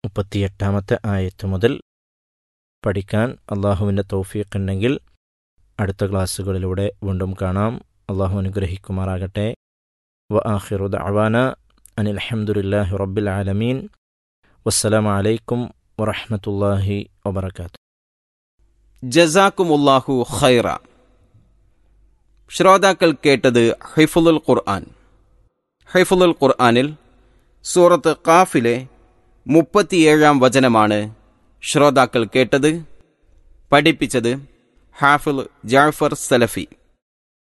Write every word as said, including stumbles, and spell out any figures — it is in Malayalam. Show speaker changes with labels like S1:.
S1: മുപ്പത്തിയെട്ടാമത്തെ ആയത്ത് മുതൽ പഠിക്കാൻ അള്ളാഹുവിൻ്റെ തൗഫീഖ് ഉണ്ടെങ്കിൽ അടുത്ത ക്ലാസ്സുകളിലൂടെ വീണ്ടും കാണാം. അള്ളാഹു അനുഗ്രഹിക്കുമാറാകട്ടെ. വ ആഖിറു ദഅവാന അനിൽ ഹംദുലില്ലാഹി റബ്ബിൽ ആലമീൻ. വസ്സലാമു അലൈക്കും വറഹ്മത്തുള്ളാഹി വബറകാതുഹു.
S2: ജസാക്കുമുല്ലാഹു ഖൈറ. ശ്രോതാക്കൾ കേട്ടത് ഹിഫ്ളുൽ ഖുർആൻ. ഹിഫ്ളുൽ ഖുർആനിൽ സൂറത്ത് ഖാഫിലെ മുപ്പത്തിയേഴാം വചനമാണ് ശ്രോതാക്കൾ കേട്ടത്. പഠിപ്പിച്ചത് ഹാഫിള് ജാഫർ സലഫി.